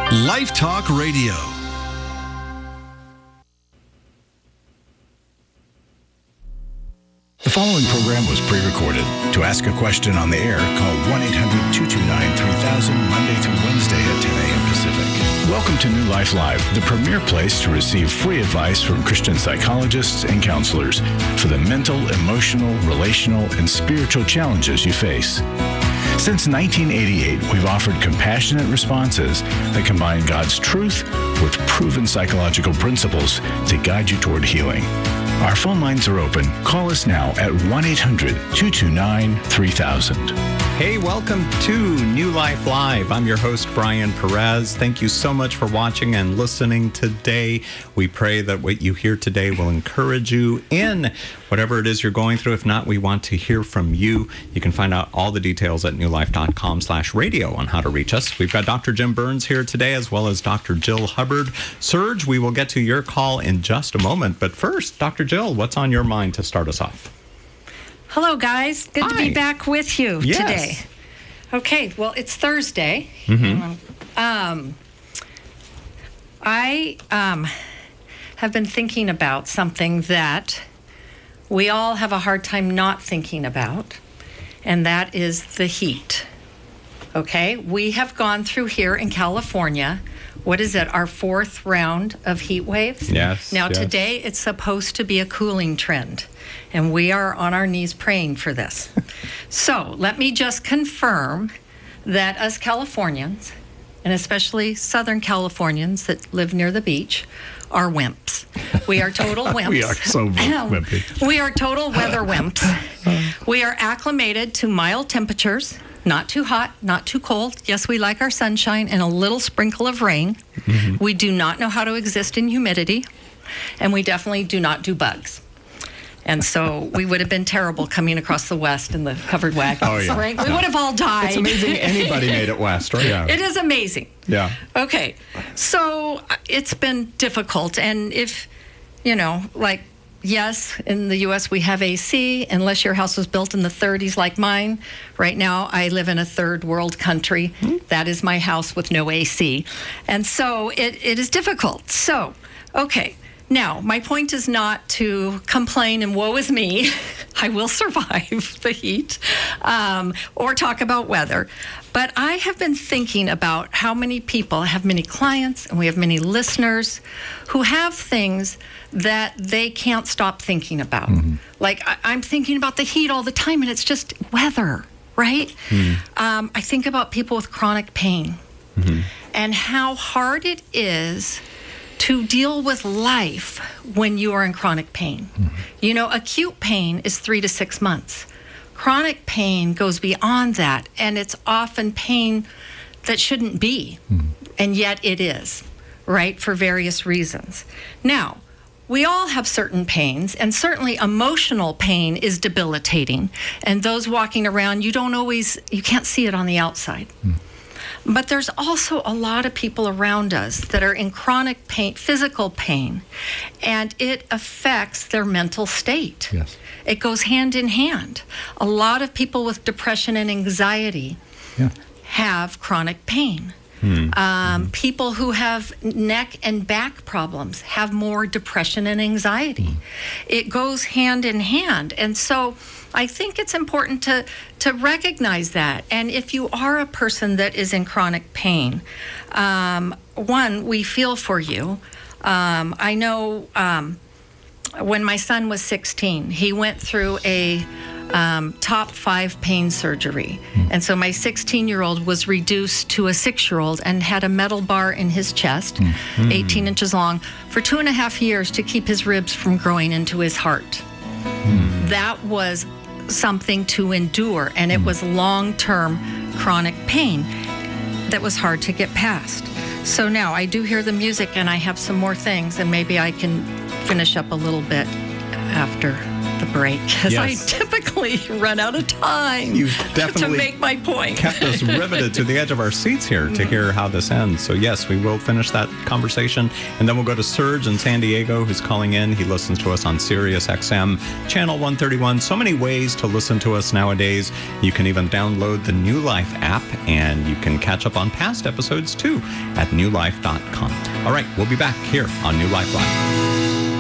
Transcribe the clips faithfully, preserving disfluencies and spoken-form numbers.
Life Talk Radio. The following program was pre-recorded. To ask a question on the air, call one eight hundred two two nine three thousand Monday through Wednesday at ten a.m. Pacific. Welcome to New Life Live, the premier place to receive free advice from Christian psychologists and counselors for the mental, emotional, relational, and spiritual challenges you face. Since nineteen eighty-eight, we've offered compassionate responses that combine God's truth with proven psychological principles to guide you toward healing. Our phone lines are open. Call us now at one eight hundred two two nine three thousand. Hey, welcome to New Life Live. I'm your host, Brian Perez. Thank you so much for watching and listening today. We pray that what you hear today will encourage you in whatever it is you're going through. If not, we want to hear from you. You can find out all the details at newlife.com slash radio on how to reach us. We've got Doctor Jim Burns here today, as well as Doctor Jill Hubbard. Serge, we will get to your call in just a moment. But first, Doctor Jill, what's on your mind to start us off? Hello, guys. Good Hi. to be back with you Yes. today. Okay, well, it's Thursday. Mm-hmm. Um, I um, have been thinking about something that we all have a hard time not thinking about, and that is the heat. Okay, we have gone through here in California, what is it, our fourth round of heat waves? Yes. Now, yes. today it's supposed to be a cooling trend, and we are on our knees praying for this. So let me just confirm that us Californians, and especially Southern Californians that live near the beach, are wimps. We are total wimps. We are so wimpy. We are total weather wimps. We are acclimated to mild temperatures, not too hot, not too cold. Yes, we like our sunshine and a little sprinkle of rain. Mm-hmm. We do not know how to exist in humidity, and we definitely do not do bugs. And so we would have been terrible coming across the West in the covered wagons, Oh, yeah. right? We would have all died. It's amazing anybody made it west, right? Yeah. It is amazing. Yeah. Okay, so uh, it's been difficult, and if, you know, like, yes, in the U S we have A C, unless your house was built in the thirties like mine. Right now, I live in a third world country. Mm-hmm. That is my house with no A C. And so it, it is difficult. So, okay. Now, my point is not to complain and woe is me. I will survive the heat, um, or talk about weather. But I have been thinking about how many people, I have many clients and we have many listeners who have things that they can't stop thinking about. Mm-hmm. Like, I, I'm thinking about the heat all the time, and it's just weather, right? Mm-hmm. Um, I think about people with chronic pain, mm-hmm. and how hard it is to deal with life when you are in chronic pain. Mm-hmm. You know, acute pain is three to six months. Chronic pain goes beyond that, and it's often pain that shouldn't be, mm-hmm. and yet it is, right, for various reasons. Now, we all have certain pains, and certainly emotional pain is debilitating, and those walking around, you don't always, you can't see it on the outside. Mm-hmm. But there's also a lot of people around us that are in chronic pain, physical pain, and it affects their mental state. Yes. It goes hand in hand. A lot of people with depression and anxiety yeah. have chronic pain. Hmm. Um, mm-hmm. People who have neck and back problems have more depression and anxiety. Hmm. It goes hand in hand. And so I think it's important to, to recognize that. And if you are a person that is in chronic pain, um, one, we feel for you. Um, I know um, when my son was sixteen, he went through a um, top five pain surgery. Mm. And so my sixteen-year-old was reduced to a six-year-old and had a metal bar in his chest, mm. eighteen inches long, for two and a half years to keep his ribs from growing into his heart. Mm. That was something to endure, and it was long-term chronic pain that was hard to get past. So now I do hear the music, and I have some more things, and maybe I can finish up a little bit after the break, as yes. I typically finally run out of time You've definitely to make my point. kept us riveted to the edge of our seats here to hear how this ends. So yes, we will finish that conversation, and then we'll go to Serge in San Diego, who's calling in. He listens to us on Sirius X M, channel one thirty-one. So many ways to listen to us nowadays. You can even download the New Life app, and you can catch up on past episodes too at new life dot com. All right, we'll be back here on New Life Live.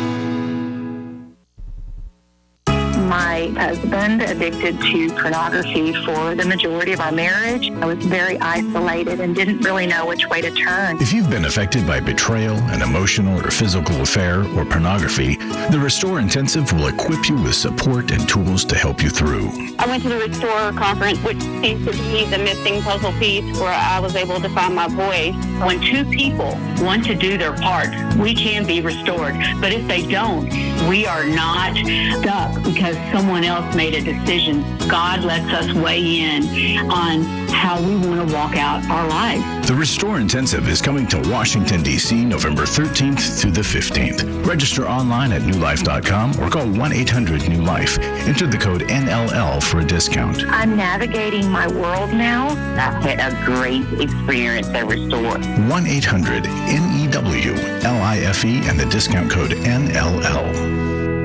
My husband addicted to pornography for the majority of our marriage. I was very isolated and didn't really know which way to turn. If you've been affected by betrayal, an emotional or physical affair, or pornography, the Restore Intensive will equip you with support and tools to help you through. I went to the Restore conference, which seems to be the missing puzzle piece where I was able to find my voice. When two people want to do their part, we can be restored. But if they don't, we are not stuck because someone else made a decision. God lets us weigh in on how we want to walk out our lives. The Restore Intensive is coming to Washington, D C November thirteenth through the fifteenth. Register online at new life dot com or call one eight hundred new life. Enter the code N L L for a discount. I'm navigating my world now. I've had a great experience at Restore. one eight hundred N E W L I F E and the discount code N L L.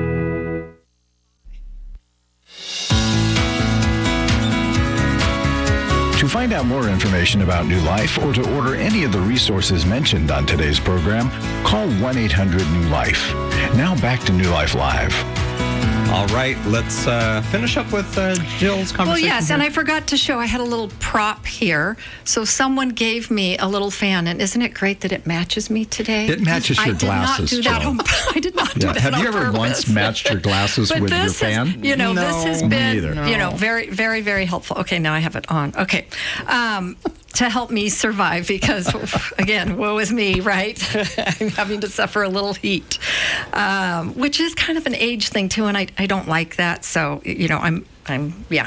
To find out more information about New Life or to order any of the resources mentioned on today's program, call one eight hundred new life. Now back to New Life Live. All right, let's uh, finish up with uh, Jill's conversation. Well, yes, here. and I forgot to show, I had a little prop here. So someone gave me a little fan, and isn't it great that it matches me today? It matches your I glasses, did not do that Jill. on, I did not do Yeah. that Have on you ever purpose. once matched your glasses But with your this fan? Has, you know, No, this has me been, either. you know, No. very, very, very helpful. Okay, now I have it on. Okay. Um, to help me survive because, again, woe is me, right? I'm having to suffer a little heat, um, which is kind of an age thing, too, and I, I don't like that. So, you know, I'm, I'm yeah.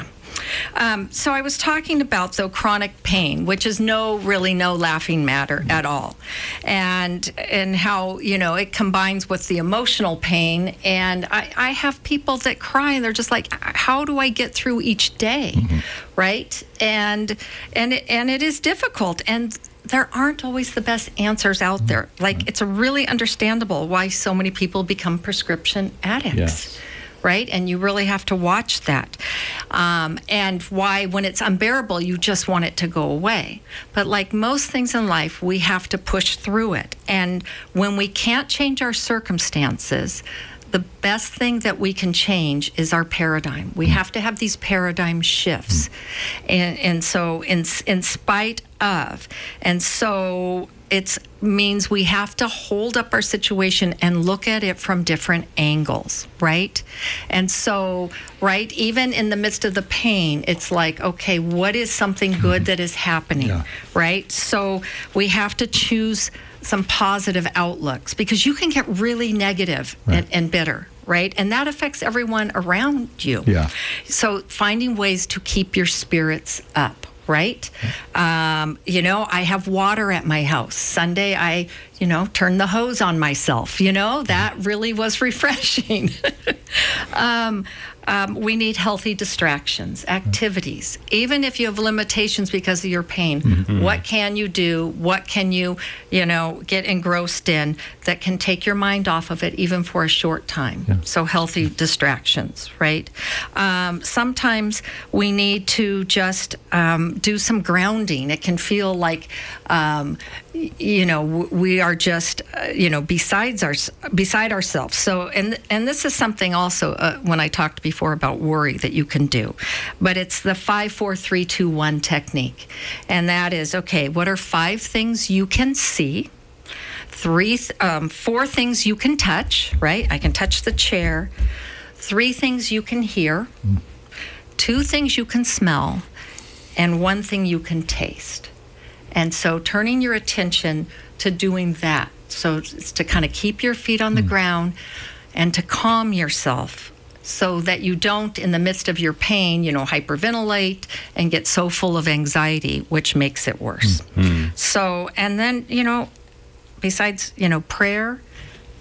Um, so I was talking about, though, chronic pain, which is no, really no laughing matter at all. And and how, you know, it combines with the emotional pain. And I, I have people that cry and they're just like, how do I get through each day? Mm-hmm. Right? And, and, it, and it is difficult. And there aren't always the best answers out there. Like, it's really understandable why so many people become prescription addicts. Yes. Right? And you really have to watch that. Um, and why, when it's unbearable, you just want it to go away. But like most things in life, we have to push through it. And when we can't change our circumstances, the best thing that we can change is our paradigm. We have to have these paradigm shifts. And, and so in, in spite of, and so it means we have to hold up our situation and look at it from different angles, right? And so, right, even in the midst of the pain, it's like, okay, what is something good that is happening, Yeah. right? So we have to choose some positive outlooks because you can get really negative Right. and, and bitter, right? And that affects everyone around you. Yeah. So finding ways to keep your spirits up. Right? Um, you know, I have water at my house. Sunday, I, you know, turned the hose on myself. You know, that really was refreshing. um, um, we need healthy distractions, activities. Even if you have limitations because of your pain, mm-hmm. what can you do? What can you, you know, get engrossed in that can take your mind off of it even for a short time? Yeah. So healthy distractions, right? Um, sometimes we need to just um, do some grounding. It can feel like, um, you know, we are just, uh, you know, besides our, beside ourselves. So, and and this is something also uh, when I talked before about worry that you can do, but it's the five, four, three, two, one technique, and that is okay. What are five things you can see? Three, um, four things you can touch. Right? I can touch the chair. Three things you can hear. Mm. Two things you can smell, and one thing you can taste. And so turning your attention to doing that. So it's to kind of keep your feet on the mm. ground and to calm yourself so that you don't, in the midst of your pain, you know, hyperventilate and get so full of anxiety, which makes it worse. Mm. So, and then, you know, besides, you know, prayer,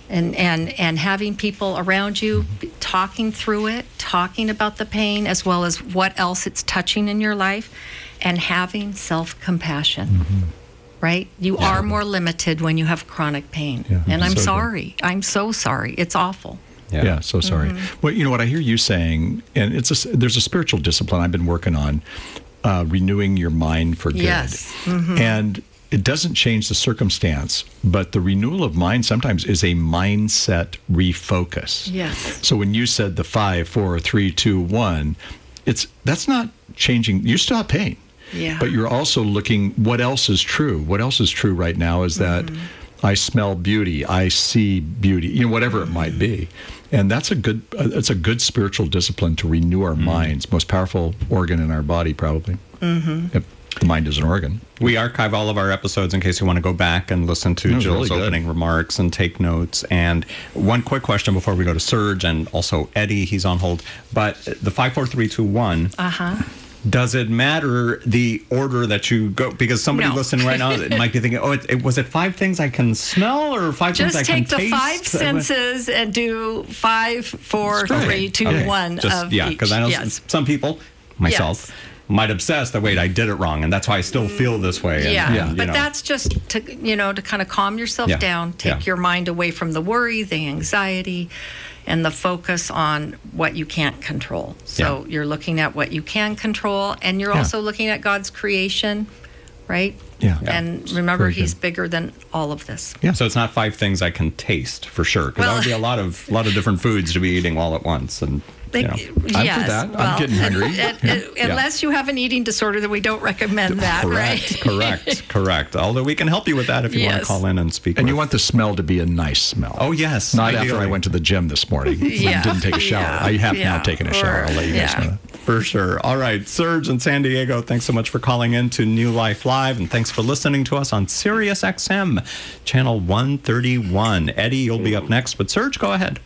And, and and having people around you talking through it, talking about the pain, as well as what else it's touching in your life, and having self-compassion, mm-hmm. right? You yeah. are more limited when you have chronic pain. Yeah. And I'm so sorry. Good. I'm so sorry. It's awful. Yeah, yeah so sorry. Mm-hmm. Well, you know what I hear you saying, and it's a, there's a spiritual discipline I've been working on, uh, renewing your mind for good. Yes. Mm-hmm. And it doesn't change the circumstance, but the renewal of mind sometimes is a mindset refocus. Yes. So when you said the five, four, three, two, one, it's that's not changing. You still have pain. Yeah. But you're also looking, what else is true? What else is true right now is that mm-hmm. I smell beauty, I see beauty, you know, whatever mm-hmm. it might be. And that's a good, uh, it's a good spiritual discipline to renew our mm-hmm. minds. Most powerful organ in our body, probably. Mm-hmm. Yep. The mind is an organ. We archive all of our episodes in case you want to go back and listen to Jill's really opening remarks and take notes. And one quick question before we go to Serge and also Eddie, he's on hold. But the five, four, three, two, one. Uh-huh. Does it matter the order that you go? Because somebody no. listening right now might be thinking, oh, it, it, was it five things I can smell or five Just things I can taste? Just take the five senses and do five, four, three, two, okay. one Just, of yeah, each. because I know yes. some people, myself, yes. might obsess that, wait, I did it wrong, and that's why I still feel this way. And, yeah, and, but know. that's just to, you know, to kind of calm yourself yeah. down, take yeah. your mind away from the worry, the anxiety, and the focus on what you can't control. So yeah. you're looking at what you can control, and you're yeah. also looking at God's creation, right? Yeah. yeah. And remember, He's bigger than all of this. Yeah. So it's not five things I can taste for sure, because well, that would be a lot of lot of different foods to be eating all at once, and. They, you know. I'm yes, for that. well, I'm getting hungry. And, and, and, unless you have an eating disorder, then we don't recommend that, correct, right? Correct, correct. Although we can help you with that if you yes. want to call in and speak. And with. you want the smell to be a nice smell. Oh, yes. Not ideally. after I went to the gym this morning. yeah. I didn't take a shower. Yeah. I have yeah. now taken a shower. I'll let you guys yeah. know that. For sure. All right, Serge in San Diego, thanks so much for calling in to New Life Live, and thanks for listening to us on Sirius X M, channel one thirty-one. Eddie, you'll be up next, but Serge, go ahead.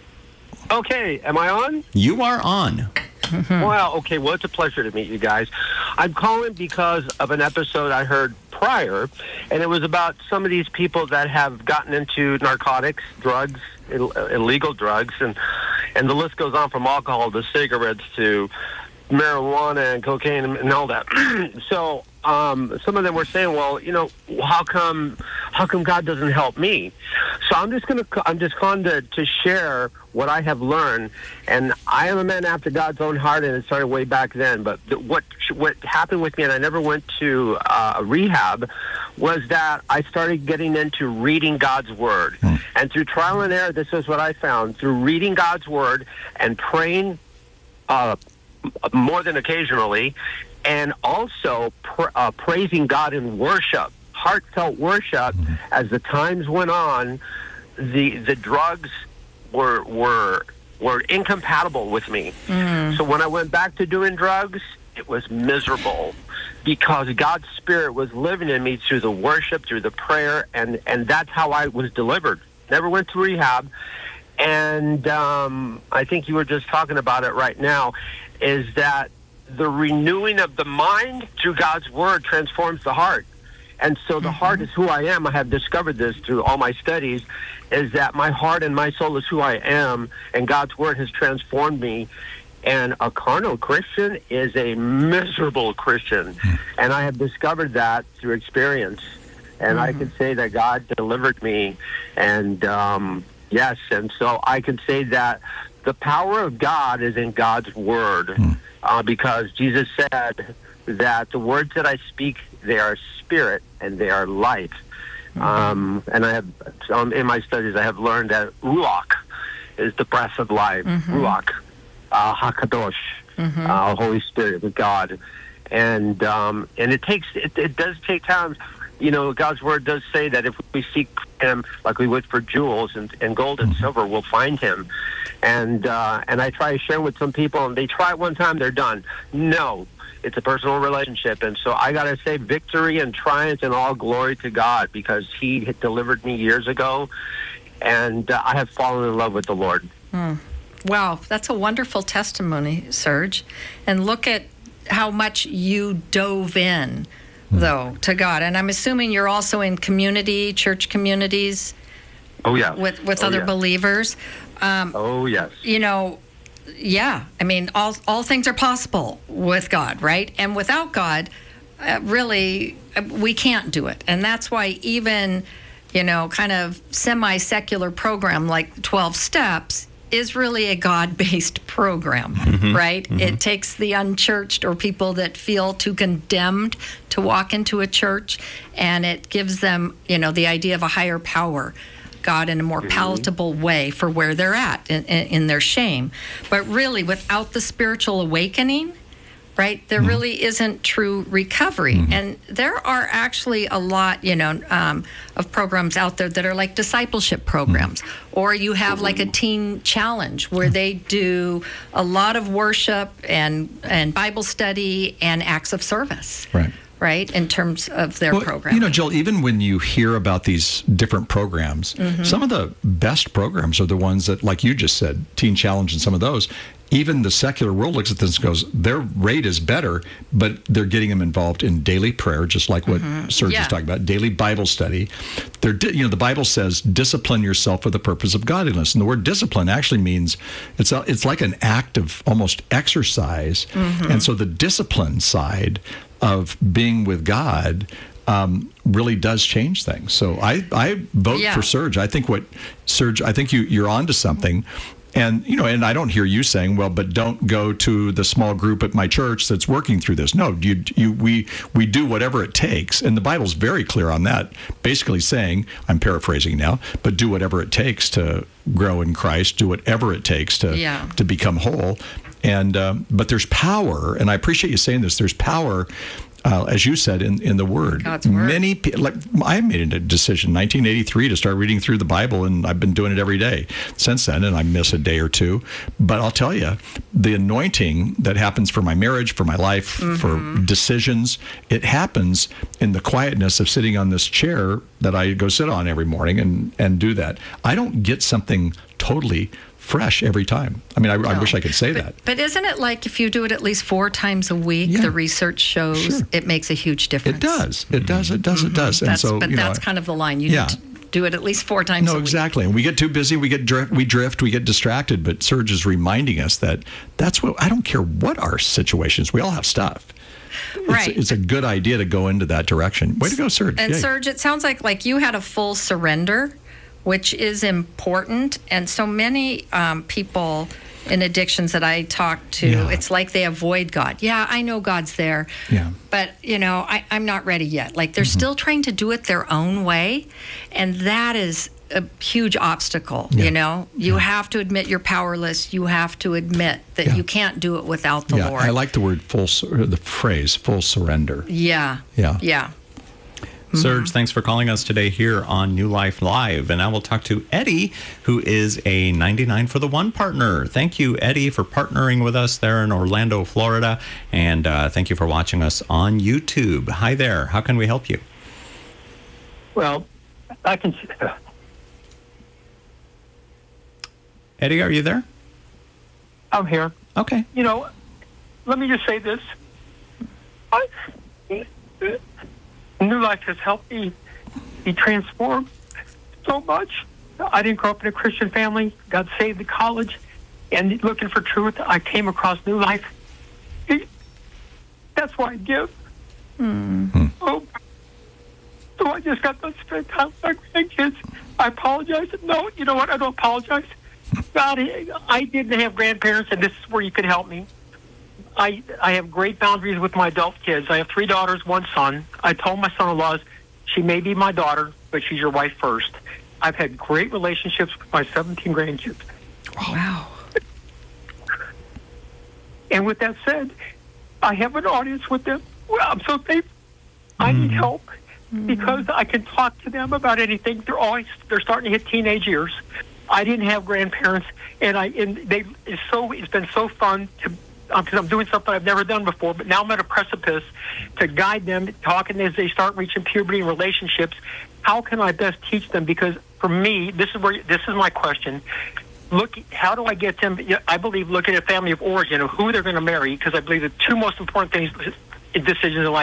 Okay, am I on? You are on. Mm-hmm. Well, okay, well, it's a pleasure to meet you guys. I'm calling because of an episode I heard prior, and it was about some of these people that have gotten into narcotics, drugs, Ill- illegal drugs, and and the list goes on from alcohol to cigarettes to marijuana and cocaine and, and all that. So um, some of them were saying, well, you know, how come how come God doesn't help me? So I'm just gonna I'm just calling to, to share what I have learned, and I am a man after God's own heart, and it started way back then. But the, what what happened with me, and I never went to uh, rehab, was that I started getting into reading God's Word. Hmm. And through trial and error, this is what I found. Through reading God's Word and praying uh, more than occasionally, and also pr- uh, praising God in worship, heartfelt worship, hmm. as the times went on, the the drugs were were were incompatible with me. Mm. So when I went back to doing drugs, it was miserable, because God's Spirit was living in me through the worship, through the prayer, and, and that's how I was delivered. Never went to rehab. And um, I think you were just talking about it right now, is that the renewing of the mind through God's Word transforms the heart. And so the mm-hmm. heart is who I am. I have discovered this through all my studies, is that my heart and my soul is who I am, and God's Word has transformed me. And a carnal Christian is a miserable Christian. Mm-hmm. And I have discovered that through experience. And mm-hmm. I can say that God delivered me. And um, yes, and so I can say that the power of God is in God's Word, mm-hmm. uh, because Jesus said that the words that I speak, they are spirit and they are life. Mm-hmm. Um, and I have, um, in my studies, I have learned that Ruach is the breath of life. Mm-hmm. Ruach, uh, Hakadosh, mm-hmm. uh, Holy Spirit of God. And um, and it takes, it, it does take time. You know, God's Word does say that if we seek Him like we would for jewels and, and gold and silver, we'll find Him. And uh, and I try to share with some people, and they try it one time, they're done. No. It's a personal relationship. And so I got to say victory and triumph and all glory to God, because He had delivered me years ago, and uh, I have fallen in love with the Lord. Mm. Wow, that's a wonderful testimony, Serge. And look at how much you dove in, mm. though, to God. And I'm assuming you're also in community, church communities. Oh, yeah. with with oh, other yeah. believers. Um, oh, yes. You know, yeah. I mean, all all things are possible with God, right? And without God, uh, really, uh, we can't do it. And that's why even, you know, kind of semi-secular program like twelve Steps is really a God-based program, mm-hmm, right? Mm-hmm. It takes the unchurched or people that feel too condemned to walk into a church, and it gives them, you know, the idea of a higher power, God, in a more palatable way for where they're at in, in, in their shame. But really, without the spiritual awakening, right, there mm-hmm. really isn't true recovery. Mm-hmm. And there are actually a lot, you know, um, of programs out there that are like discipleship programs. Mm-hmm. Or you have like a teen challenge where they do a lot of worship and, and Bible study and acts of service. Right. Right, in terms of their well, program. You know, Jill, even when you hear about these different programs, mm-hmm. some of the best programs are the ones that, like you just said, Teen Challenge and some of those, even the secular world looks at this and goes, their rate is better, but they're getting them involved in daily prayer, just like what mm-hmm. Serge yeah. is talking about, daily Bible study. They're, you know, the Bible says, discipline yourself for the purpose of godliness. And the word discipline actually means, it's a, it's like an act of almost exercise. Mm-hmm. And so the discipline side of being with God um, really does change things. So I, I vote yeah. for Serge. I think what Serge, I think you, you're onto something. And, you know, and I don't hear you saying, well, but don't go to the small group at my church that's working through this. No, you, you, we, we do whatever it takes. And the Bible's very clear on that, basically saying, I'm paraphrasing now, but do whatever it takes to grow in Christ, do whatever it takes to, yeah. to become whole. And, um, but there's power, and I appreciate you saying this, there's power, uh, as you said, in, in the Word. God's Word. Many people, like, I made a decision in nineteen eighty-three to start reading through the Bible, and I've been doing it every day since then, and I miss a day or two. But I'll tell you, the anointing that happens for my marriage, for my life, mm-hmm. for decisions, it happens in the quietness of sitting on this chair that I go sit on every morning and, and do that. I don't get something totally fresh every time. I mean, I, no. I wish I could say but, that. But isn't it like if you do it at least four times a week, yeah. the research shows sure. it makes a huge difference? It does. It does. It does. It does. And that's, so, but you that's know, kind of the line. You yeah. need to do it at least four times no, a week. No, exactly. And we get too busy. We get drift, we drift. We get distracted. But Serge is reminding us that that's what, I don't care what our situations. We all have stuff. Right. It's, it's a good idea to go into that direction. Way to go, Serge. And Yay. Serge, it sounds like like you had a full surrender, which is important. And so many um, people in addictions that I talk to, yeah. it's like they avoid God. Yeah, I know God's there. Yeah. But, you know, I, I'm not ready yet. Like they're mm-hmm. still trying to do it their own way. And that is a huge obstacle, yeah. you know? You yeah. have to admit you're powerless. You have to admit that yeah. you can't do it without the yeah. Lord. I like the word full, the phrase full surrender. Yeah. Yeah. Yeah. Serge, Mm-hmm. thanks for calling us today here on New Life Live. And I will talk to Eddie, who is a ninety-nine for the One partner. Thank you, Eddie, for partnering with us there in Orlando, Florida. And uh, thank you for watching us on YouTube. Hi there. How can we help you? Well, I can... Eddie, are you there? I'm here. Okay. You know, let me just say this. I... New Life has helped me be transformed so much. I didn't grow up in a Christian family, got saved at college, and looking for truth, I came across New Life. That's why I give. Mm-hmm. Oh, so I just got to spend time with my grandkids. I apologize. No, you know what? I don't apologize. God, I didn't have grandparents, and this is where you could help me. I I have great boundaries with my adult kids. I have three daughters, one son. I told my son-in-laws, she may be my daughter, but she's your wife first. I've had great relationships with my seventeen grandkids. Wow. And with that said, I have an audience with them. Well, I'm so thankful. I need help because I can talk to them about anything. They're always they're starting to hit teenage years. I didn't have grandparents, and I and they it's so it's been so fun to. Because I'm doing something I've never done before, but now I'm at a precipice to guide them, talking as they start reaching puberty and relationships. How can I best teach them? Because for me, this is where this is my question. Look, how do I get them? I believe looking at family of origin of who they're going to marry, because I believe the two most important things, decisions in life,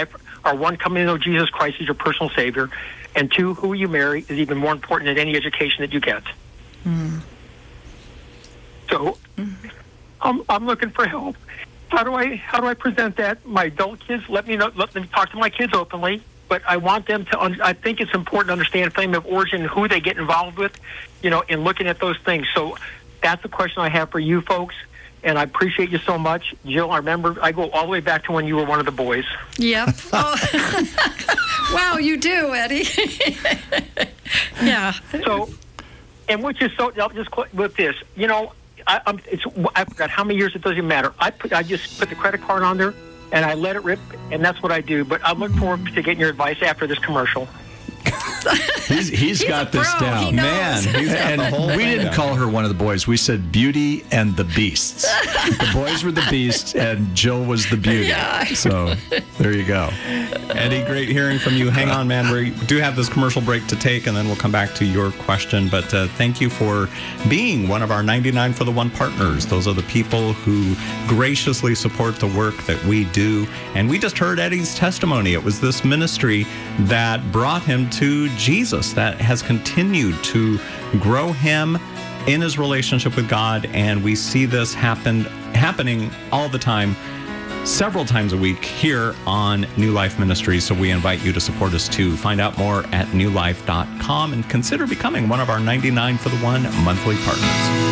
are one, coming to know Jesus Christ as your personal Savior, and two, who you marry is even more important than any education that you get. Mm. So, mm. I'm I'm looking for help. How do I how do I present that? My adult kids, let me know. Let me talk to my kids openly. But I want them to. Un- I think it's important to understand family of origin, who they get involved with, you know, in looking at those things. So that's the question I have for you folks, and I appreciate you so much, Jill. I remember I go all the way back to when you were one of the boys. Yep. Oh. Wow, you do, Eddie. Yeah. So, and which is so. I'll just cl- with this, you know, I, I'm. It's. I forgot how many years. It doesn't matter. I put. I just put the credit card on there. And I let it rip, and that's what I do. But I look forward to getting your advice after this commercial. he's, he's, he's got this pro. down. He Man, he's got and the whole we thing didn't down. call her one of the boys. We said Beauty and the Beasts. The boys were the beasts, and Jill was the beauty. Yeah. So there you go. Eddie, great hearing from you. Hang on, man. We do have this commercial break to take, and then we'll come back to your question. But uh, thank you for being one of our ninety-nine for the One partners. Those are the people who graciously support the work that we do. And we just heard Eddie's testimony. It was this ministry that brought him to Jesus, that has continued to grow him in his relationship with God. And we see this happen happening all the time, several times a week here on New Life Ministries. So we invite you to support us too. Find out more at new life dot com and consider becoming one of our ninety-nine for the One monthly partners.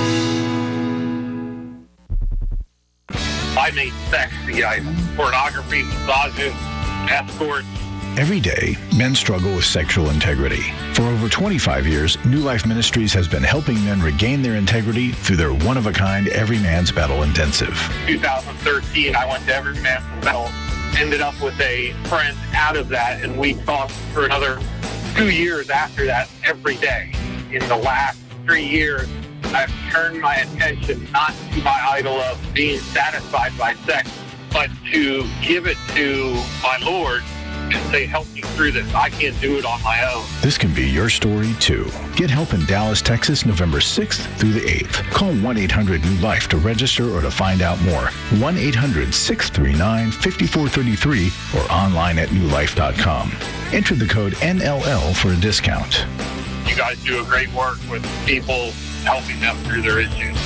I made sex the item. Pornography, massages, escorts. Every day, men struggle with sexual integrity. For over twenty-five years, New Life Ministries has been helping men regain their integrity through their one-of-a-kind Every Man's Battle Intensive. twenty thirteen, I went to Every Man's Battle, ended up with a friend out of that, and we talked for another two years after that every day. In the last three years, I've turned my attention not to my idol of being satisfied by sex, but to give it to my Lord and say, help me through this. I can't do it on my own. This can be your story, too. Get help in Dallas, Texas, November sixth through the eighth. Call one eight hundred new life to register or to find out more. one eight hundred six three nine five four three three or online at new life dot com. Enter the code N L L for a discount. You guys do a great work with people, helping them through their issues.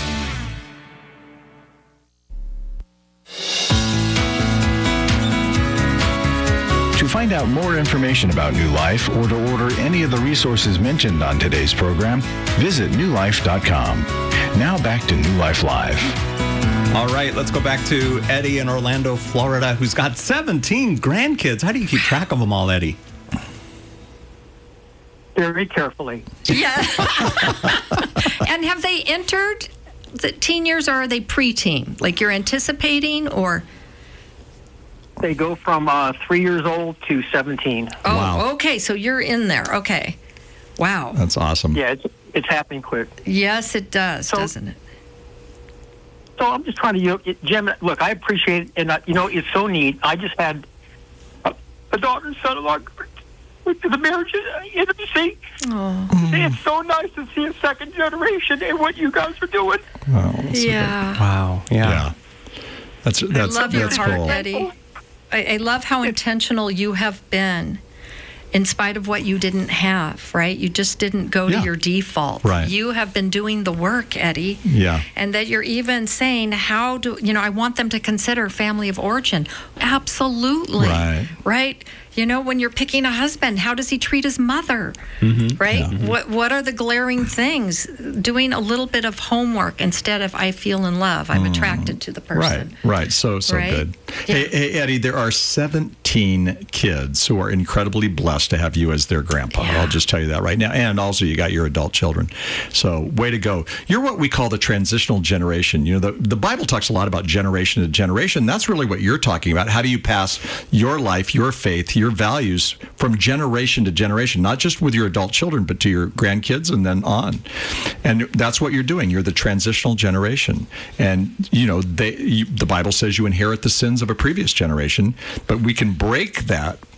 To find out more information about New Life or to order any of the resources mentioned on today's program, visit new life dot com. Now back to New Life Live. All right, let's go back to Eddie in Orlando, Florida, who's got seventeen grandkids. How do you keep track of them all, Eddie? Very carefully. Yeah. And have they entered the teen years, or are they preteen? Like you're anticipating, or? They go from uh, three years old to seventeen. Oh, Wow. okay. So you're in there. Okay. Wow. That's awesome. Yeah, it's it's happening quick. Yes, it does, So- doesn't it? So I'm just trying to, you know, it, Jim, look, I appreciate it, and, uh, you know, it's so neat. I just had a, a daughter and son-in-law went to the marriage intimacy. Oh. It's so nice to see a second generation and what you guys are doing. Oh, that's Yeah. Wow. Yeah. Yeah. That's that's I love your that's heart, cool. Eddie. I, I love how intentional you have been in spite of what you didn't have, right? You just didn't go Yeah. to your default. Right. You have been doing the work, Eddie. Yeah. And that you're even saying, how do, you know, I want them to consider family of origin. Absolutely. Right. Right? You know, when you're picking a husband, how does he treat his mother? Mm-hmm. Right? What What are the glaring things? Doing a little bit of homework instead of I feel in love, I'm attracted to the Right, person. right. So, so Right? good. Yeah. Hey, hey, Eddie, there are seventeen kids who are incredibly blessed to have you as their grandpa. Yeah. I'll just tell you that right now. And also, you got your adult children. So, way to go. You're what we call the transitional generation. You know, the, the Bible talks a lot about generation to generation. That's really what you're talking about. How do you pass your life, your faith, your values from generation to generation, not just with your adult children, but to your grandkids and then on. And that's what you're doing. You're the transitional generation. And, you know, they, you, the Bible says you inherit the sins of a previous generation, but we can break that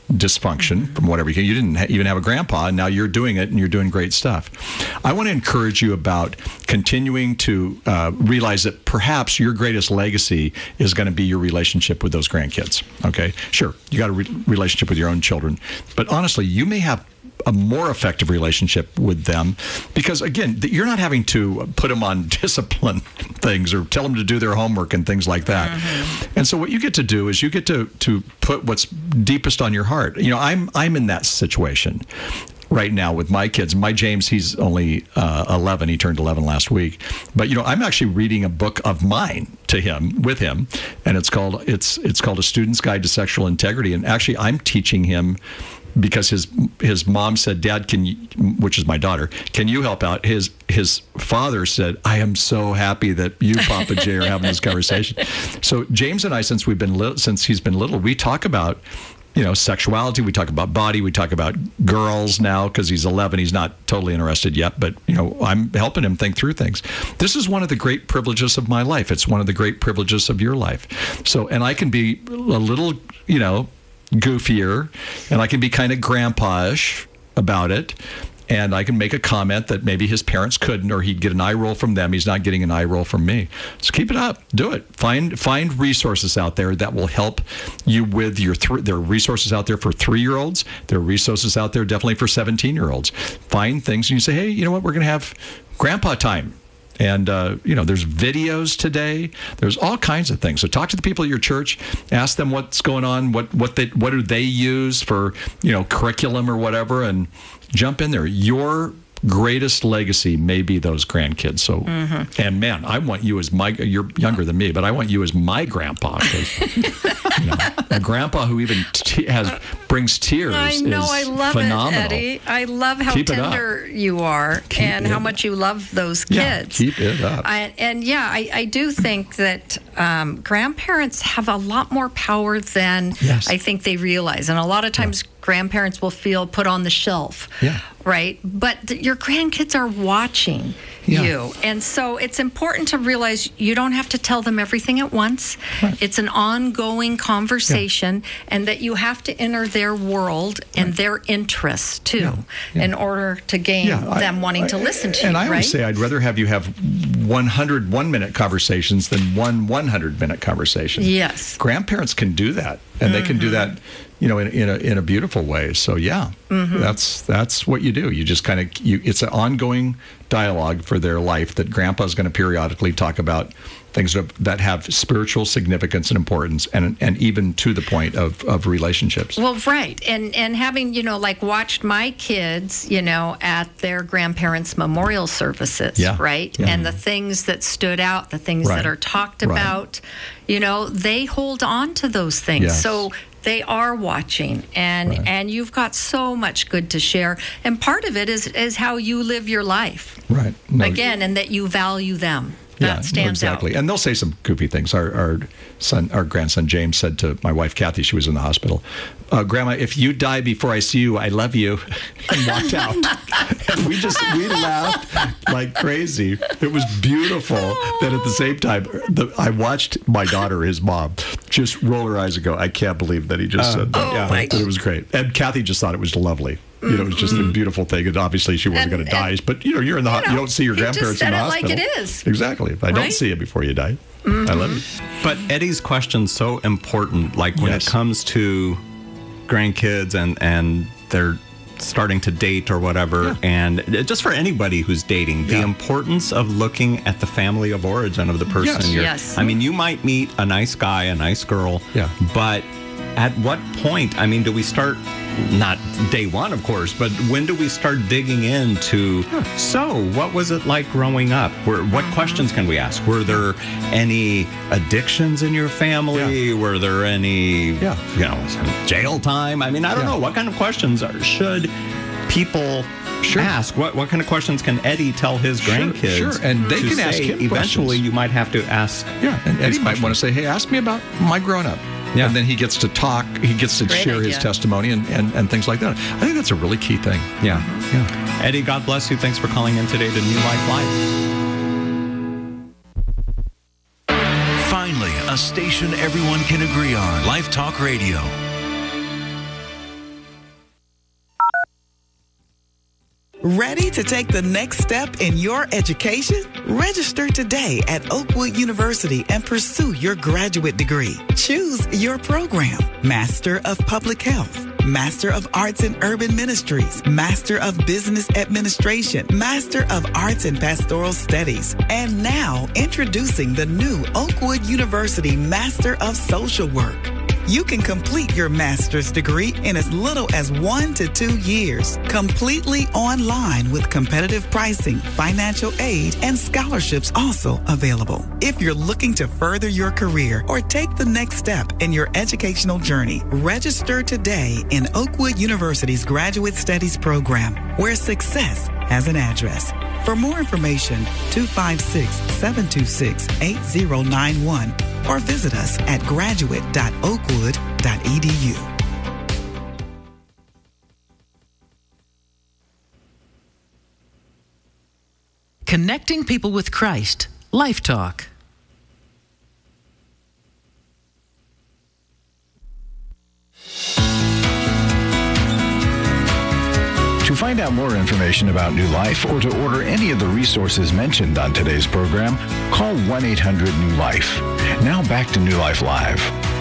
dysfunction from whatever you, you didn't ha- even have a grandpa, and now you're doing it and you're doing great stuff. I want to encourage you about continuing to uh, realize that perhaps your greatest legacy is going to be your relationship with those grandkids. Okay, sure, you got a re- relationship with your own children, but honestly, you may have a more effective relationship with them because, again, you're not having to put them on discipline things or tell them to do their homework and things like that. Mm-hmm. And so what you get to do is you get to to put what's deepest on your heart. You know, I'm I'm in that situation right now with my kids. My James, he's only uh, eleven. He turned eleven last week. But, you know, I'm actually reading a book of mine to him, with him, and it's called it's it's called A Student's Guide to Sexual Integrity. And actually, I'm teaching him because his his mom said, "Dad, can you," which is my daughter, "can you help out?" His his father said, "I am so happy that you, Papa Jay, are having this conversation." So James and I, since we've been li- since he's been little, we talk about, you know, sexuality. We talk about body. We talk about girls now because he's eleven. He's not totally interested yet, but, you know, I'm helping him think through things. This is one of the great privileges of my life. It's one of the great privileges of your life. So, and I can be a little, you know, goofier, and I can be kind of grandpa-ish about it, and I can make a comment that maybe his parents couldn't, or he'd get an eye roll from them. He's not getting an eye roll from me. So keep it up. Do it. Find find resources out there that will help you with your th- there are resources out there for three-year-olds. There are resources out there definitely for seventeen-year-olds. Find things and you say, hey, you know what? We're going to have grandpa time. And, uh, you know, there's videos today. There's all kinds of things. So talk to the people at your church. Ask them what's going on, what what they what do they use for, you know, curriculum or whatever, and jump in there. Your greatest legacy may be those grandkids. So, mm-hmm. and man, I want you as my, you're younger than me, but I want you as my grandpa. 'Cause, you know, a grandpa who even t- has brings tears. I know, is I love phenomenal. it, Eddie. I love how Keep tender you are Keep and how it much you love those Yeah, kids. keep it up. I, and yeah, I, I do think that um, grandparents have a lot more power than Yes. I think they realize. And a lot of times grandparents will feel put on the shelf. Yeah. Right? But th- your grandkids are watching Yeah. you. And so it's important to realize you don't have to tell them everything at once. Right. It's an ongoing conversation, and that you have to enter their world and Right. their interests too, Yeah. Yeah. in order to gain Yeah, I- them wanting to I- listen to and you. I always right? say I'd rather have you have one hundred one-minute conversations than one hundred-minute conversation. Yes. Grandparents can do that, and they can do that, you know, in, in a in a beautiful way. So yeah, Mm-hmm. that's that's what you do. You just kind of you. It's an ongoing dialogue for their life that Grandpa's going to periodically talk about things that, that have spiritual significance and importance, and and even to the point of, of relationships. Well, right. And and having, you know, like watched my kids, you know, at their grandparents' memorial services, Yeah. right? Yeah. And the things that stood out, the things Right. that are talked Right. about, you know, they hold on to those things. Yes. So they are watching, and Right. and you've got so much good to share. And part of it is is how you live your life. Right. No, Again, and that you value them. Yeah, That stands exactly. out. And they'll say some goofy things. Our, our son, our grandson James, said to my wife Kathy, she was in the hospital, uh, "Grandma, if you die before I see you, I love you," and walked out. And we just we laughed like crazy. It was beautiful. That at the same time, the, I watched my daughter, his mom, just roll her eyes and go, "I can't believe that he just said that." oh yeah, my but it was great. And Kathy just thought it was lovely. You know, it was just a beautiful thing. And obviously, she wasn't And- going to die. and, But, you know, you're in the ho- you know, you don't see your he just grandparents in said the it like hospital. it is. Exactly. If I don't Right? see you before you die, I love you. But Eddie's question's so important, like when Yes. it comes to grandkids and, and they're starting to date or whatever, and just for anybody who's dating, the Yeah. importance of looking at the family of origin of the person. Yes. you're, Yes. I mean, you might meet a nice guy, a nice girl, Yeah. but at what point, I mean, do we start, not day one, of course, but when do we start digging into, so what was it like growing up? Were, what questions can we ask? Were there any addictions in your family? Yeah. Were there any, Yeah. you know, jail time? I mean, I don't Yeah. know. What kind of questions are, should people Sure. ask? What what kind of questions can Eddie tell his Sure, grandkids? sure. And they to can ask say, him eventually, questions. you might have to ask. Yeah, and his Eddie might questions. want to say, "Hey, ask me about my growing up." Yeah. And then he gets to talk, he gets to Great share his idea. testimony and, and, and things like that. I think that's a really key thing. Yeah. Yeah. Eddie, God bless you. Thanks for calling in today to New Life Live. Finally, a station everyone can agree on. Life Talk Radio. Ready to take the next step in your education? Register today at Oakwood University and pursue your graduate degree. Choose your program. Master of Public Health, Master of Arts in Urban Ministries, Master of Business Administration, Master of Arts in Pastoral Studies. And now, introducing the new Oakwood University Master of Social Work. You can complete your master's degree in as little as one to two years, completely online with competitive pricing, financial aid, and scholarships also available. If you're looking to further your career or take the next step in your educational journey, register today in Oakwood University's Graduate Studies program, where success has an address. For more information, two five six, seven two six, eight zero nine one or visit us at graduate dot oakwood dot e d u. Connecting people with Christ. Life Talk. To find out more information about New Life or to order any of the resources mentioned on today's program, call one eight hundred new life. Now back to New Life Live.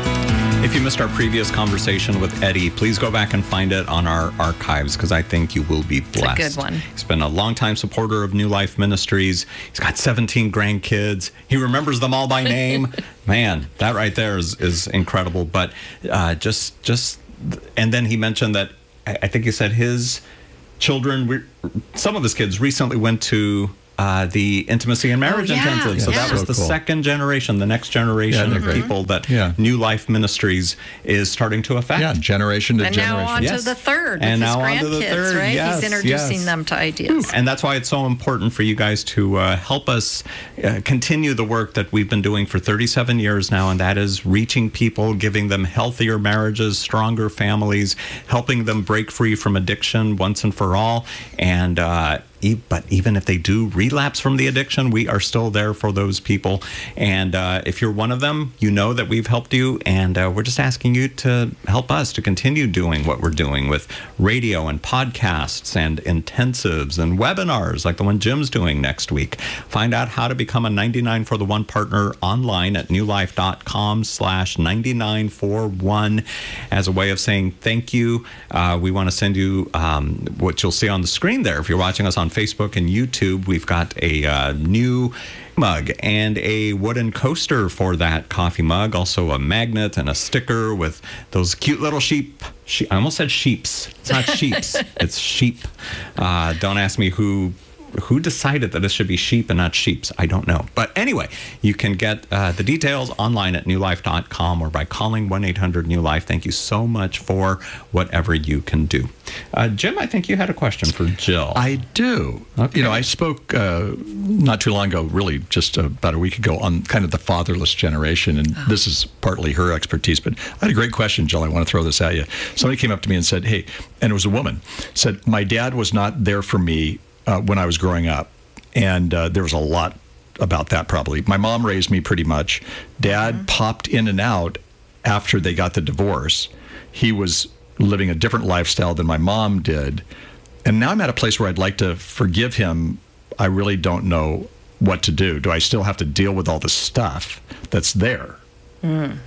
If you missed our previous conversation with Eddie, please go back and find it on our archives because I think you will be blessed. It's a good one. He's been a longtime supporter of New Life Ministries. He's got seventeen grandkids. He remembers them all by name. Man, that right there is, is incredible. But uh, just, just, and then he mentioned that, I think he said his children, some of his kids recently went to uh, the Intimacy and Marriage oh, yeah. Intensive. So yeah. that was So the cool. second generation, the next generation Yeah, of great. people that Yeah. New Life Ministries is starting to affect. Yeah, generation to And generation. now on Yes. to the third And with his now on to the grandkids, third. right? Yes, He's introducing yes. them to ideas. And that's why it's so important for you guys to uh, help us uh, continue the work that we've been doing for thirty-seven years now, and that is reaching people, giving them healthier marriages, stronger families, helping them break free from addiction once and for all. And uh, e- but even if they do relapse from the addiction, we are still there for those people. And uh, if you're one of them, you know that we've helped you, and uh, we're just asking you to help us to continue doing what we're doing with radio and podcasts and intensives and webinars like the one Jim's doing next week. Find out how to become a ninety-nine for the one partner online at newlife.com slash 99 for one as a way of saying thank you. Uh, we want to send you um, what you'll see on the screen there. If you're watching us on Facebook and YouTube, we've got a uh, new mug and a wooden coaster for that coffee mug, also a magnet and a sticker with those cute little sheep. She- I almost said sheeps. It's not sheeps. It's sheep. Uh, don't ask me who who decided that this should be sheep and not sheeps. I don't know. But anyway, you can get uh, the details online at new life dot com or by calling one eight hundred new life. Thank you so much for whatever you can do. Uh, Jim, I think you had a question for Jill. I do. Okay. You know, I spoke uh, not too long ago, really just about a week ago, on kind of the fatherless generation, and oh. this is partly her expertise. But I had a great question, Jill. I want to throw this at you. Somebody came up to me and said, "Hey," and it was a woman, said, "My dad was not there for me uh, when I was growing up," and uh, there was a lot about that probably. My mom raised me pretty much. Dad mm-hmm. popped in and out after they got the divorce. He was living a different lifestyle than my mom did. And now I'm at a place where I'd like to forgive him. I really don't know what to do. Do I still have to deal with all the stuff that's there? Mm.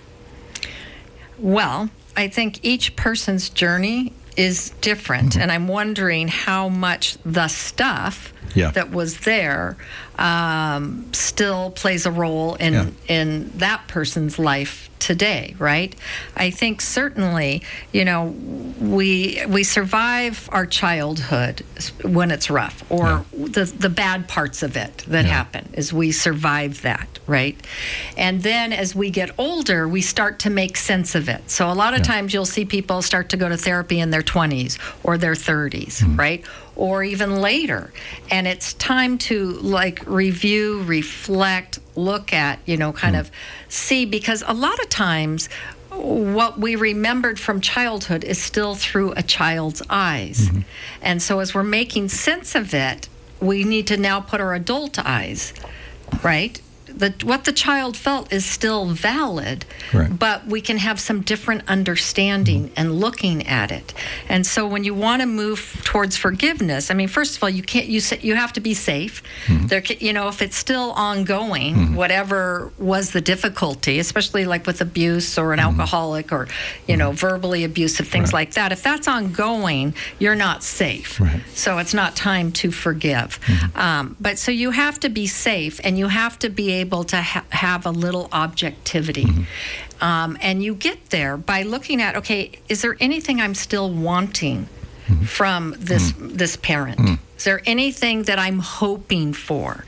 Well, I think each person's journey is different. Mm-hmm. And I'm wondering how much the stuff yeah. that was there um, still plays a role in, yeah. in that person's life today, right? I think certainly, you know, we we survive our childhood when it's rough, or yeah. the the bad parts of it that yeah. happen is we survive that, right? And then as we get older, we start to make sense of it. So a lot of yeah. times you'll see people start to go to therapy in their twenties or their thirties, mm-hmm. right? Or even later. And it's time to like review, reflect, look at, you know, kind mm. of see, because a lot of times what we remembered from childhood is still through a child's eyes. Mm-hmm. And so as we're making sense of it, we need to now put our adult eyes, right? The, what the child felt is still valid, right. but we can have some different understanding mm-hmm. and looking at it. And so when you want to move towards forgiveness, I mean, first of all, you can't. You sa- you have to be safe. Mm-hmm. There, ca- you know, if it's still ongoing, mm-hmm. whatever was the difficulty, especially like with abuse or an mm-hmm. alcoholic or, you know, mm-hmm. verbally abusive things right. like that. If that's ongoing, you're not safe. Right. So it's not time to forgive. Mm-hmm. Um, but so you have to be safe, and you have to be able to ha- have a little objectivity. Mm-hmm. Um, and you get there by looking at, okay, is there anything I'm still wanting mm-hmm. from this mm-hmm. this parent? Mm-hmm. Is there anything that I'm hoping for?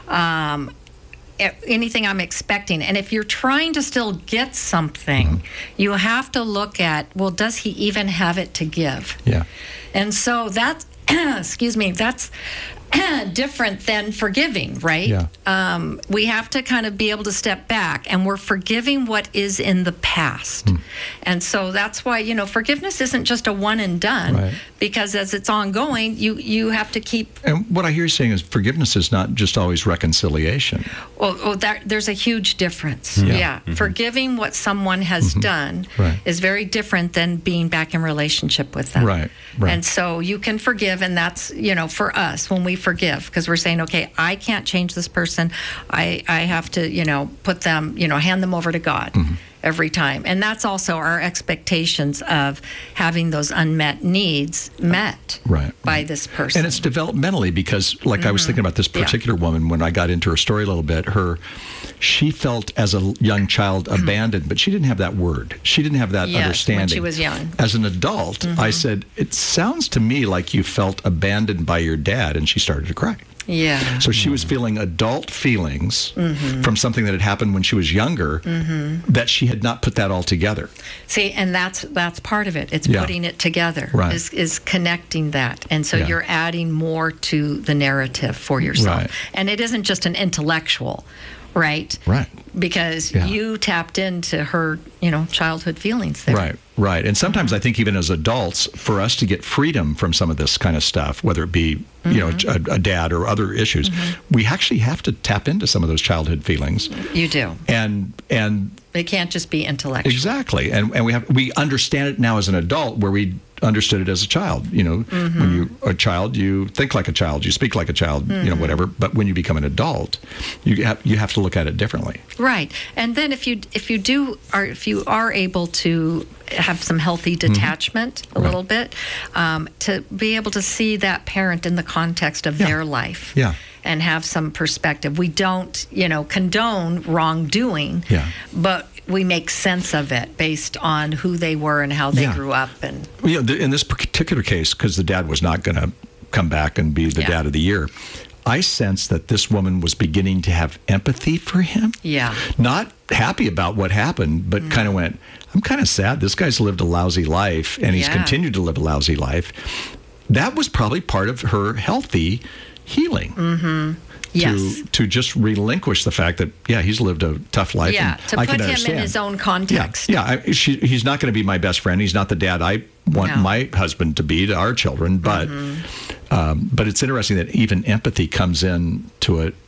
Um, anything I'm expecting? And if you're trying to still get something, mm-hmm. you have to look at, well, does he even have it to give? Yeah. And so that's, excuse me, that's different than forgiving, right? Yeah. Um, we have to kind of be able to step back, and we're forgiving what is in the past. Mm. And so that's why, you know, forgiveness isn't just a one and done, right. because as it's ongoing, you, you have to keep... And what I hear you saying is forgiveness is not just always reconciliation. Well, well that, there's a huge difference. Yeah. yeah. Mm-hmm. Forgiving what someone has mm-hmm. done right. is very different than being back in relationship with them. Right, right. And so you can forgive, and that's, you know, for us, when we forgive, because we're saying, okay, I can't change this person. I, I have to, you know, put them, you know, hand them over to God mm-hmm. every time. And that's also our expectations of having those unmet needs met right, by right. this person. And it's developmentally, because like mm-hmm. I was thinking about this particular yeah. woman when I got into her story a little bit, her, she felt as a young child abandoned, but she didn't have that word. She didn't have that yes, understanding. When she was young. As an adult, mm-hmm. I said, it sounds to me like you felt abandoned by your dad, and she started to cry. Yeah. So she was feeling adult feelings mm-hmm. from something that had happened when she was younger mm-hmm. that she had not put that all together. See, and that's that's part of it. It's yeah. putting it together, right. is, is connecting that. And so yeah. you're adding more to the narrative for yourself. Right. And it isn't just an intellectual, right? Right. Because yeah. you tapped into her, you know, childhood feelings there. Right. Right. And sometimes I think even as adults, for us to get freedom from some of this kind of stuff, whether it be, mm-hmm. you know, a, a dad or other issues, mm-hmm. we actually have to tap into some of those childhood feelings. You do. And and it can't just be intellectual. Exactly. And and we have we understand it now as an adult where we understood it as a child. You know, mm-hmm. when you're a child, you think like a child, you speak like a child, mm-hmm. you know, whatever. But when you become an adult, you have you have to look at it differently. Right. And then if you if you do are if you are able to have some healthy detachment mm-hmm. a right. little bit, um, to be able to see that parent in the context of yeah. their life. Yeah. And have some perspective. We don't, you know, condone wrongdoing, yeah. but we make sense of it based on who they were and how they yeah. grew up. And you know, in this particular case, because the dad was not going to come back and be the yeah. dad of the year, I sensed that this woman was beginning to have empathy for him. Yeah. Not happy about what happened, but mm. kind of went, I'm kind of sad. This guy's lived a lousy life, and he's yeah. continued to live a lousy life. That was probably part of her healthy healing. Mm-hmm. To, yes. to just relinquish the fact that, yeah, he's lived a tough life. Yeah, and to I put can him understand. in his own context. Yeah, yeah I, she, he's not going to be my best friend. He's not the dad I want no. my husband to be to our children. But mm-hmm. um, but it's interesting that even empathy comes in to it.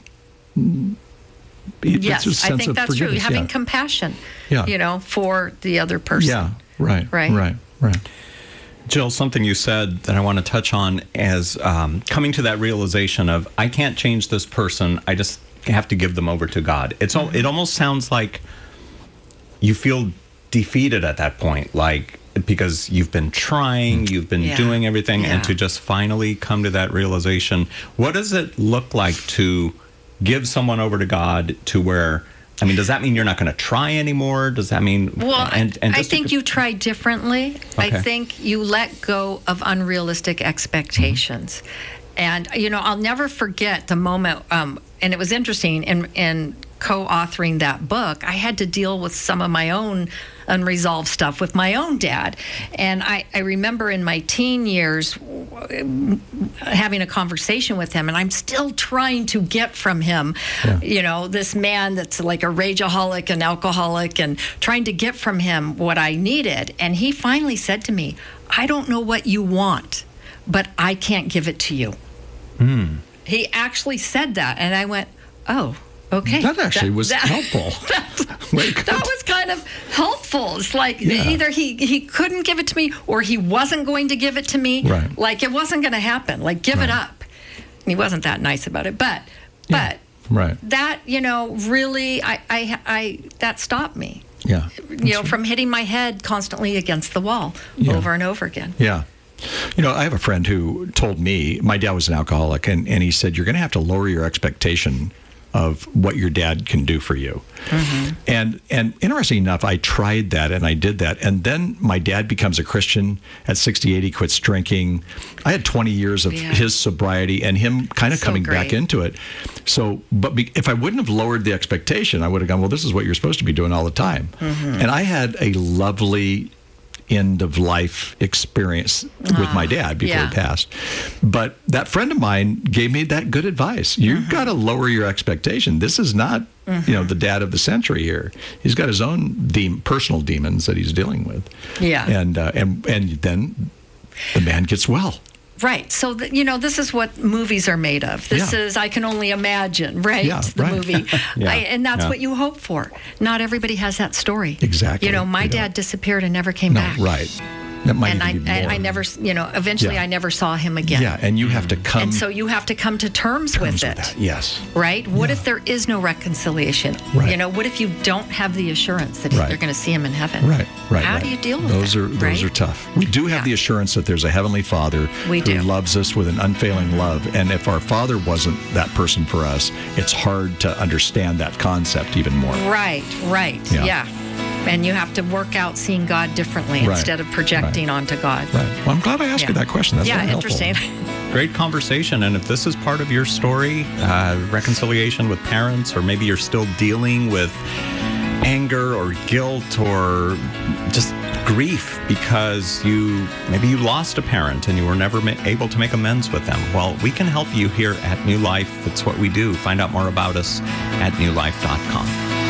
it yes, I think that's true. Having yeah. compassion, yeah. you know, for the other person. Yeah, right, right, right, right. Jill, something you said that I want to touch on is um, coming to that realization of, I can't change this person. I just have to give them over to God. It's mm-hmm. It almost sounds like you feel defeated at that point, like because you've been trying, you've been yeah. doing everything, yeah. and to just finally come to that realization. What does it look like to give someone over to God to where, I mean, does that mean you're not going to try anymore? Does that mean... Well, and, and I think to, you try differently. Okay. I think you let go of unrealistic expectations. Mm-hmm. And, you know, I'll never forget the moment, um, and it was interesting, in, in co-authoring that book, I had to deal with some of my own unresolved stuff with my own dad. And I, I remember in my teen years having a conversation with him, and I'm still trying to get from him, yeah. you know, this man that's like a rageaholic and alcoholic, and trying to get from him what I needed. And he finally said to me, I don't know what you want, but I can't give it to you. Mm. He actually said that. And I went, oh, Okay. That actually that, was that, helpful. That, that was kind of helpful. It's like yeah. either he, he couldn't give it to me or he wasn't going to give it to me. Right. Like it wasn't going to happen. Like give right. it up. He wasn't that nice about it. But, yeah. but right. that, you know, really, I, I, I, that stopped me. Yeah. You know, from hitting my head constantly against the wall yeah. over and over again. Yeah. You know, I have a friend who told me, my dad was an alcoholic, and, and he said, you're going to have to lower your expectation of what your dad can do for you. Mm-hmm. And and interesting enough, I tried that and I did that. And then my dad becomes a Christian. At sixty-eight, he quits drinking. I had twenty years of yeah. his sobriety and him kind of so coming great. back into it. So, but be, if I wouldn't have lowered the expectation, I would have gone, well, this is what you're supposed to be doing all the time. Mm-hmm. And I had a lovely end of life experience with uh, my dad before yeah. he passed. But that friend of mine gave me that good advice. You've mm-hmm. got to lower your expectation. This is not, mm-hmm. you know, the dad of the century here. He's got his own de- personal demons that he's dealing with. Yeah. And uh, and and then the man gets well. Right. So, the, you know, this is what movies are made of. This yeah. is, I Can Only Imagine, right? Yeah, the right. movie. yeah. I, and that's yeah. what you hope for. Not everybody has that story. Exactly. You know, my you dad know. disappeared and never came no, back. Right. That might and I, even be I, more. I never, you know, eventually yeah. I never saw him again. Yeah, and you have to come. And so you have to come to terms, terms with with it. That. Yes. Right? What yeah. if there is no reconciliation? Right. You know, what if you don't have the assurance that right. you're going to see him in heaven? Right, right. How right. do you deal with those that? Are, those right? are tough. We do have yeah. the assurance that there's a Heavenly Father we who do. loves us with an unfailing love. And if our Father wasn't that person for us, it's hard to understand that concept even more. Right, right. Yeah. yeah. And you have to work out seeing God differently right. instead of projecting right. onto God. Right. Well, I'm glad I asked yeah. you that question. That's yeah, very interesting. helpful. Great conversation. And if this is part of your story, uh, reconciliation with parents, or maybe you're still dealing with anger or guilt or just grief because you maybe you lost a parent and you were never ma- able to make amends with them, well, we can help you here at New Life. It's what we do. Find out more about us at new life dot com.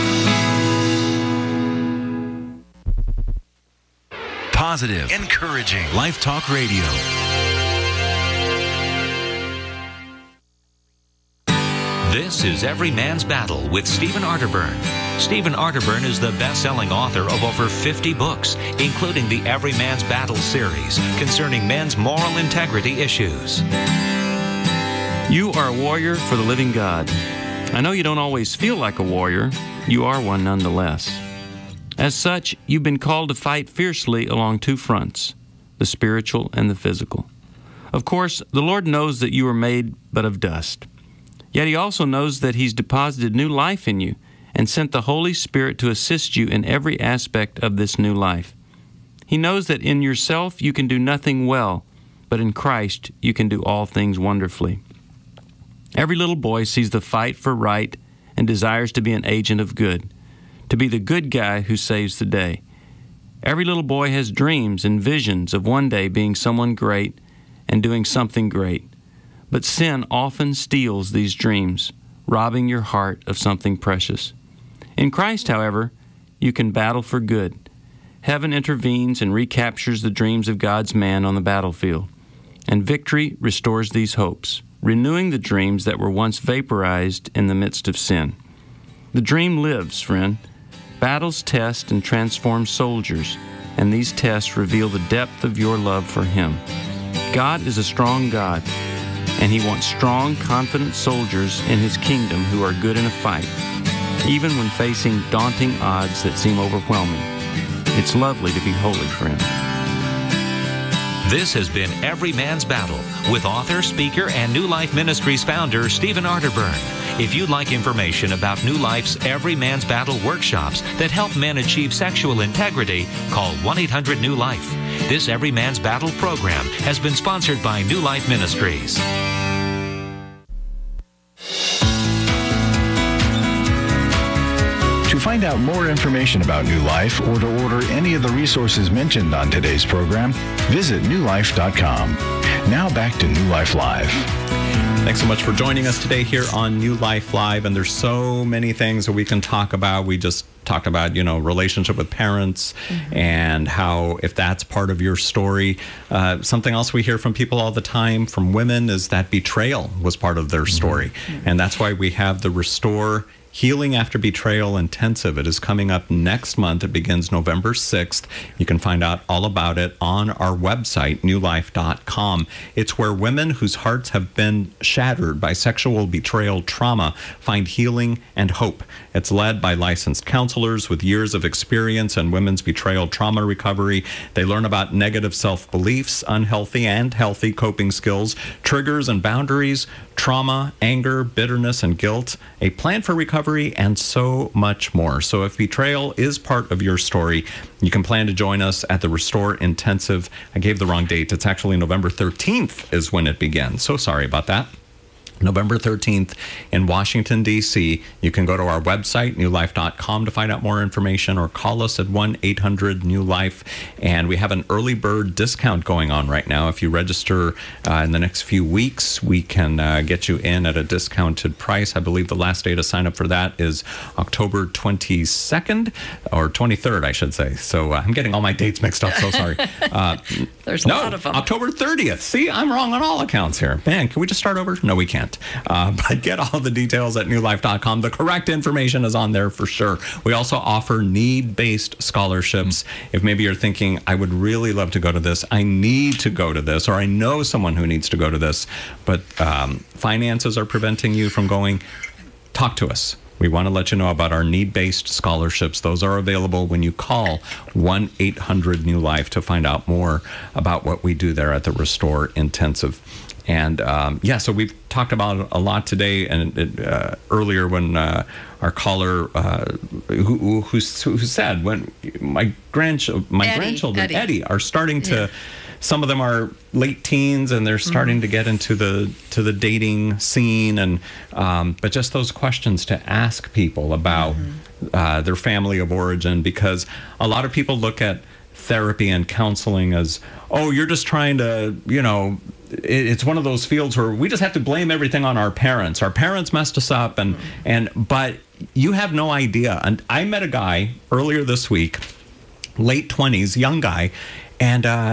Positive, encouraging, Life Talk Radio. This is Every Man's Battle with Stephen Arterburn. Stephen Arterburn is the best-selling author of over fifty books, including the Every Man's Battle series concerning men's moral integrity issues. You are a warrior for the living God. I know you don't always feel like a warrior. You are one nonetheless. As such, you've been called to fight fiercely along two fronts, the spiritual and the physical. Of course, the Lord knows that you are made but of dust. Yet He also knows that He's deposited new life in you and sent the Holy Spirit to assist you in every aspect of this new life. He knows that in yourself you can do nothing well, but in Christ you can do all things wonderfully. Every little boy sees the fight for right and desires to be an agent of good, to be the good guy who saves the day. Every little boy has dreams and visions of one day being someone great and doing something great. But sin often steals these dreams, robbing your heart of something precious. In Christ, however, you can battle for good. Heaven intervenes and recaptures the dreams of God's man on the battlefield. And victory restores these hopes, renewing the dreams that were once vaporized in the midst of sin. The dream lives, friend. Battles test and transform soldiers, and these tests reveal the depth of your love for Him. God is a strong God, and He wants strong, confident soldiers in His kingdom who are good in a fight, even when facing daunting odds that seem overwhelming. It's lovely to be holy, friend. This has been Every Man's Battle with author, speaker, and New Life Ministries founder Stephen Arterburn. If you'd like information about New Life's Every Man's Battle workshops that help men achieve sexual integrity, call one eight hundred new life. This Every Man's Battle program has been sponsored by New Life Ministries. To find out more information about New Life or to order any of the resources mentioned on today's program, visit new life dot com. Now back to New Life Live. Thanks so much for joining us today here on New Life Live. And there's so many things that we can talk about. We just talked about, you know, relationship with parents mm-hmm. and how if that's part of your story. Uh, something else we hear from people all the time from women is that betrayal was part of their story. Mm-hmm. And that's why we have the Restore Healing After Betrayal Intensive. It is coming up next month. It begins November sixth. You can find out all about it on our website, new life dot com. It's where women whose hearts have been shattered by sexual betrayal trauma find healing and hope. It's led by licensed counselors with years of experience in women's betrayal trauma recovery. They learn about negative self-beliefs, unhealthy and healthy coping skills, triggers and boundaries, trauma, anger, bitterness, and guilt, a plan for recovery, and so much more. So if betrayal is part of your story, you can plan to join us at the Restore Intensive. I gave the wrong date. It's actually November thirteenth is when it begins. So sorry about that. November thirteenth in Washington, D C You can go to our website, new life dot com, to find out more information, or call us at one eight hundred new life. And we have an early bird discount going on right now. If you register uh, in the next few weeks, we can uh, get you in at a discounted price. I believe the last day to sign up for that is October twenty-second, or twenty-third, I should say. So uh, I'm getting all my dates mixed up, so sorry. Uh, There's a no, lot of them. October thirtieth. See, I'm wrong on all accounts here. Man, can we just start over? No, we can't. Uh, but get all the details at new life dot com. The correct information is on there for sure. We also offer need-based scholarships. If maybe you're thinking, I would really love to go to this, I need to go to this, or I know someone who needs to go to this, but um, finances are preventing you from going, talk to us. We want to let you know about our need-based scholarships. Those are available when you call one eight hundred new life to find out more about what we do there at the Restore Intensive. And um, yeah, so we've talked about a lot today, and it, uh, earlier when uh, our caller uh, who, who, who said when my grandch- my Eddie, grandchildren Eddie. Eddie are starting to, Yeah. some of them are late teens, and they're starting Mm-hmm. to get into the to the dating scene, and um, but just those questions to ask people about Mm-hmm. uh, their family of origin, because a lot of people look at therapy and counseling as, oh, you're just trying to, you know, it's one of those fields where we just have to blame everything on our parents. Our parents messed us up, and and but you have no idea. And I met a guy earlier this week, late twenties, young guy, and uh,